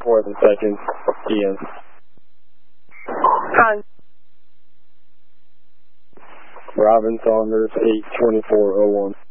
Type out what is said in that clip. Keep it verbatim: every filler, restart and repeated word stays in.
four and seconds, Ian. Hi. Robin Saunders, eight twenty-four oh one.